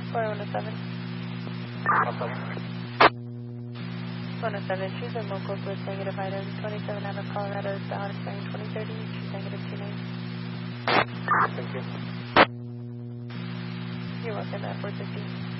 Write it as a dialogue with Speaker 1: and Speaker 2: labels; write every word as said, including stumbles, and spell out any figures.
Speaker 1: four oh seven. one oh seven, choose a local with negative item. twenty-seven out of Colorado, Dallas, Spring twenty thirty, choose negative two nine.
Speaker 2: Thank you.
Speaker 1: You're welcome at four fifty.